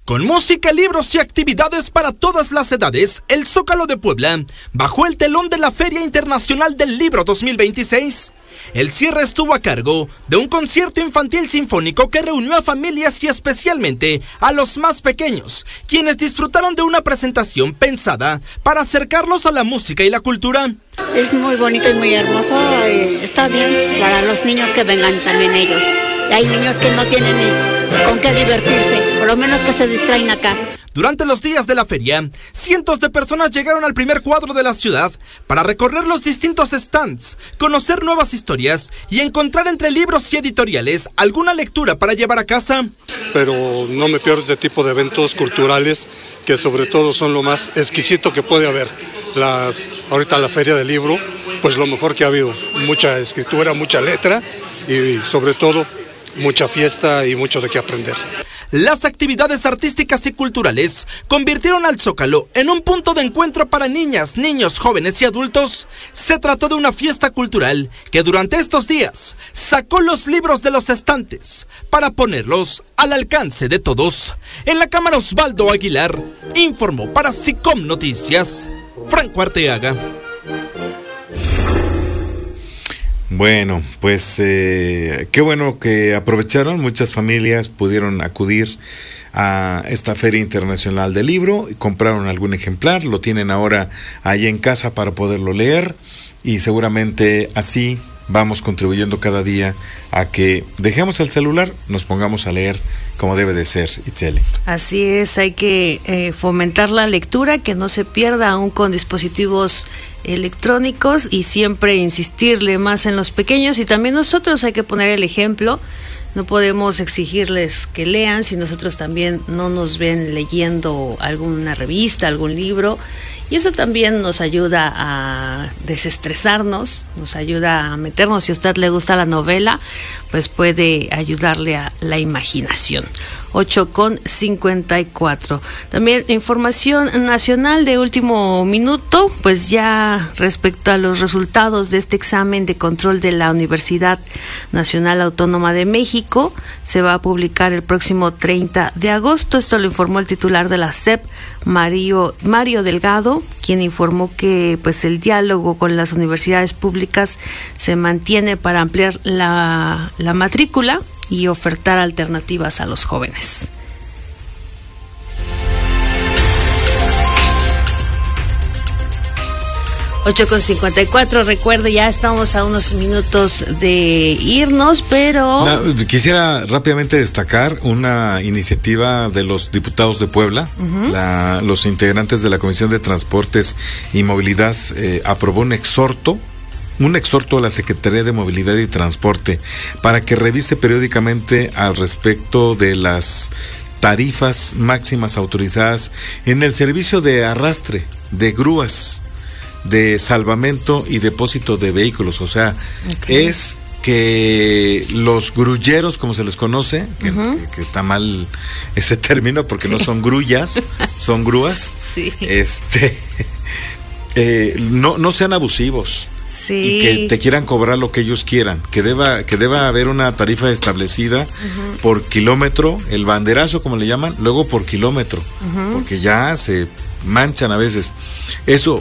Con música, libros y actividades para todas las edades, el Zócalo de Puebla bajó el telón de la Feria Internacional del Libro 2026. El cierre estuvo a cargo de un concierto infantil sinfónico que reunió a familias y especialmente a los más pequeños, quienes disfrutaron de una presentación pensada para acercarlos a la música y la cultura. Es muy bonito y muy hermoso, está bien para los niños que vengan también ellos. Hay niños que no tienen ni con qué divertirse, por lo menos que se distraen acá. Durante los días de la feria, cientos de personas llegaron al primer cuadro de la ciudad para recorrer los distintos stands, conocer nuevas historias y encontrar entre libros y editoriales alguna lectura para llevar a casa. Pero no me pierdo este tipo de eventos culturales que sobre todo son lo más exquisito que puede haber. Ahorita la feria del libro, pues lo mejor que ha habido, mucha escritura, mucha letra y sobre todo mucha fiesta y mucho de qué aprender. Las actividades artísticas y culturales convirtieron al Zócalo en un punto de encuentro para niñas, niños, jóvenes y adultos. Se trató de una fiesta cultural que durante estos días sacó los libros de los estantes para ponerlos al alcance de todos. En la cámara Osvaldo Aguilar informó para SICOM Noticias, Franco Arteaga. Bueno, pues qué bueno que aprovecharon, muchas familias pudieron acudir a esta Feria Internacional del Libro, compraron algún ejemplar, lo tienen ahora ahí en casa para poderlo leer y seguramente así vamos contribuyendo cada día a que dejemos el celular, nos pongamos a leer como debe de ser, Itzeli. Así es, hay que fomentar la lectura, que no se pierda aún con dispositivos electrónicos y siempre insistirle más en los pequeños y también nosotros hay que poner el ejemplo. No podemos exigirles que lean si nosotros también no nos ven leyendo alguna revista, algún libro. Y eso también nos ayuda a desestresarnos, nos ayuda a meternos. Si a usted le gusta la novela, pues puede ayudarle a la imaginación. 8:54. También información nacional de último minuto, pues ya respecto a los resultados de este examen de control de la Universidad Nacional Autónoma de México, se va a publicar el próximo 30 de agosto. Esto lo informó el titular de la SEP, Mario Delgado, quien informó que pues el diálogo con las universidades públicas se mantiene para ampliar la matrícula y ofertar alternativas a los jóvenes. (8:54). Recuerde, ya estamos a unos minutos de irnos, pero... Quisiera rápidamente destacar una iniciativa de los diputados de Puebla. Los integrantes de la Comisión de Transportes y Movilidad aprobó un exhorto a la Secretaría de Movilidad y Transporte para que revise periódicamente al respecto de las tarifas máximas autorizadas en el servicio de arrastre de grúas, de salvamento y depósito de vehículos. O sea, es que los grulleros, como se les conoce, que está mal ese término porque no son grullas, son grúas, no sean abusivos. Sí. Y que te quieran cobrar lo que ellos quieran, que deba haber una tarifa establecida por kilómetro, el banderazo como le llaman, luego por kilómetro, porque ya se manchan a veces. Eso